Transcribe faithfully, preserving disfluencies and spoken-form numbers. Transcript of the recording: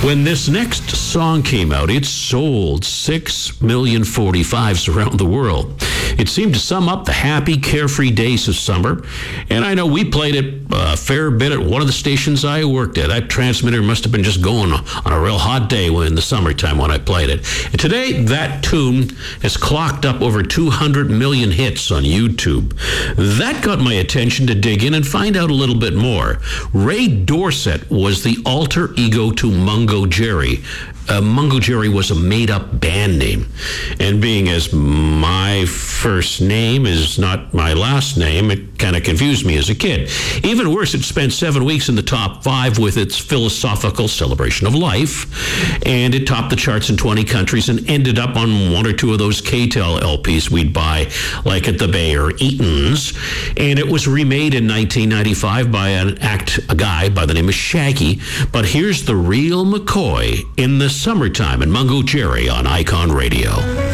When this next song came out, it sold six million forty-fives around the world. It seemed to sum up the happy, carefree days of summer, and I know we played it a fair bit at one of the stations I worked at. That transmitter must have been just going on a real hot day in the summertime when I played it. And today, that tune has clocked up over two hundred million hits on YouTube. That got my attention to dig in and find out a little bit more. Ray Dorset was the alter ego to Mungo Jerry. Uh, Mungo Jerry was a made-up band name. And being as my first name is not my last name, it kind of confused me as a kid. Even worse, it spent seven weeks in the top five with its philosophical celebration of life, and it topped the charts in twenty countries and ended up on one or two of those K-Tel L Ps we'd buy, like at the Bay or Eaton's. And it was remade in nineteen ninety-five by an act, a guy by the name of Shaggy. But here's the real McCoy in the summertime and Mungo Jerry on Icon Radio.